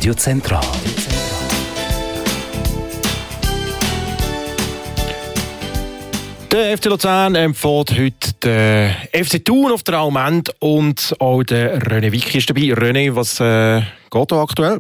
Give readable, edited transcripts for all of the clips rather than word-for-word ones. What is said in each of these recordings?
Radio Zentral. Der FC Luzern empfiehlt heute den FC Thun auf der Almend und auch der René Wicki ist dabei. René, was geht da aktuell?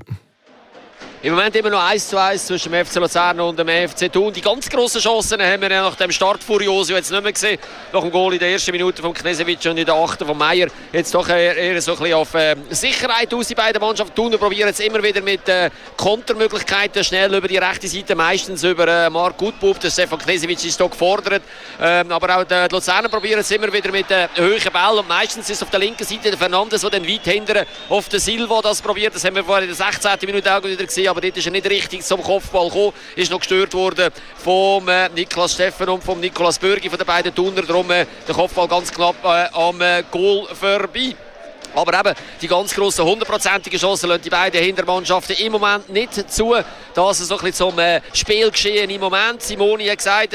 Im Moment immer noch 1:1 zwischen dem FC Luzern und dem FC Thun. Die ganz grossen Chancen haben wir nach dem Start Furioso jetzt nicht mehr gesehen. Nach dem Goal in der ersten Minute von Knežević und in der 8. von Meier. Jetzt doch eher so ein bisschen auf Sicherheit aus, die beiden Mannschaften. Thun probieren jetzt immer wieder mit Kontermöglichkeiten schnell über die rechte Seite, meistens über Marc Gutbub. Der Stefan Knežević ist hier gefordert. Aber auch die Luzerner probieren es immer wieder mit hohen Bällen. Und meistens ist es auf der linken Seite der Fernandes, der dann weit hinten auf der Silva das probiert. Das haben wir vorhin in der 16. Minute auch wieder gesehen. Aber dort ist er nicht richtig zum Kopfball gekommen. Ist noch gestört worden vom Niklas Steffen und vom Nicolas Bürgi, von den beiden Thuner. Darum der Kopfball ganz knapp am Goal vorbei. Aber eben, die ganz grossen 100%igen Chancen lassen die beiden Hintermannschaften im Moment nicht zu. Das ist so ein bisschen zum Spielgeschehen im Moment. Simoni hat gesagt,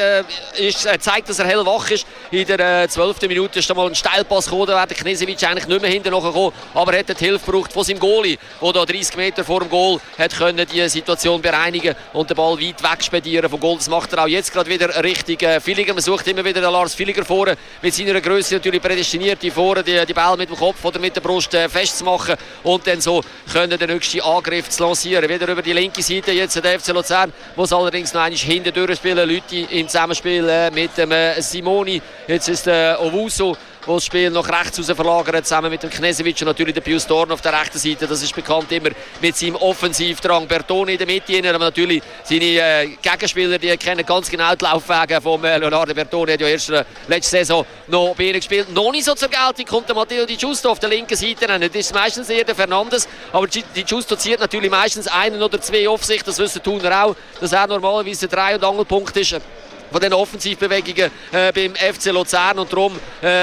zeigt, dass er hellwach ist. In der 12. Minute ist da mal ein Steilpass gekommen, da wäre der Knežević eigentlich nicht mehr hinten gekommen. Aber er hat die Hilfe gebraucht von seinem Goalie, der da 30 Meter vor dem Goal hat können die Situation bereinigen und den Ball weit wegspedieren vom Goal. Das macht er auch jetzt gerade wieder richtig. Villiger, man sucht immer wieder den Lars Villiger vorne, mit seiner Größe natürlich prädestiniert, die vorne die Bälle mit dem Kopf oder mit der Brust festzumachen und dann so können den nächsten Angriff zu lancieren. Wieder über die linke Seite jetzt der FC Luzern, muss allerdings noch einmal hinten durchspielen. Leute im Zusammenspiel mit dem Simoni. Jetzt ist der Owusu, der das Spiel nach rechts raus verlagert, zusammen mit dem Knežević und natürlich der Pius Dorn auf der rechten Seite. Das ist bekannt immer mit seinem Offensivdrang. Bertoni in der Mitte, aber natürlich seine Gegenspieler, die kennen ganz genau die Laufwege von Leonardo Bertoni. Hat ja erst letzte Saison noch bei ihnen gespielt. Noch nicht so zur Geltung kommt der Matteo Di Giusto auf der linken Seite. Das ist meistens eher der Fernandes, aber Di Giusto zieht natürlich meistens einen oder zwei auf sich. Das wissen die Thuner auch, dass er normalerweise der Dreh- und Angelpunkt ist von den Offensivbewegungen beim FC Luzern und darum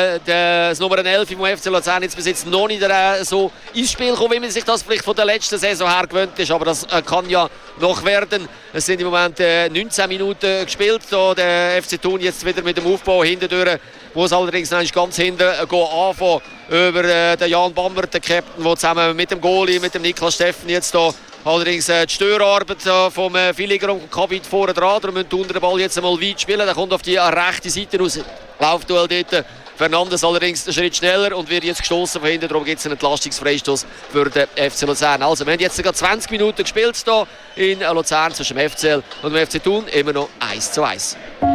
das Nummer 11 vom FC Luzern jetzt bis jetzt noch nicht so ins Spiel kommen, wie man sich das vielleicht von der letzten Saison her gewöhnt ist, aber das kann ja noch werden. Es sind im Moment 19 Minuten gespielt, da der FC Thun jetzt wieder mit dem Aufbau hintendurch, muss allerdings ganz hinten anfangen über den Jan Bammert, den Captain, der zusammen mit dem Goalie, mit dem Niklas Steffen jetzt da allerdings die Störarbeit vom Villiger und Kabit vorne dran. Darum müssen den Ball jetzt einmal weit spielen. Der kommt auf die rechte Seite raus. Laufduell dort. Fernandes allerdings einen Schritt schneller und wird jetzt gestoßen von hinten. Darum gibt es einen Entlastungsfreistoß für den FC Luzern. Also, wir haben jetzt sogar 20 Minuten gespielt hier in Luzern zwischen dem FCL und dem FC Thun. Immer noch 1:1.